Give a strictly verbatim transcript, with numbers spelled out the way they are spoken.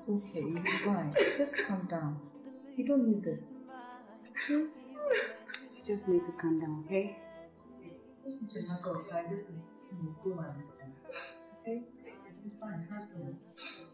It's okay, you'll be fine. Just calm down. You don't need this. You just need to calm down, okay? This is a matter of time. This will go and this time. Okay? It's fine, trust me.